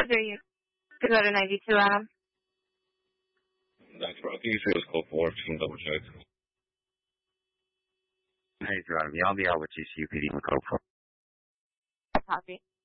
Roger, you to go to 92 Ave. That's right. I think you said it was code 4. Just want to double check. 92 Ave. Yeah, I'll be out with GCUPD in code 4. Copy.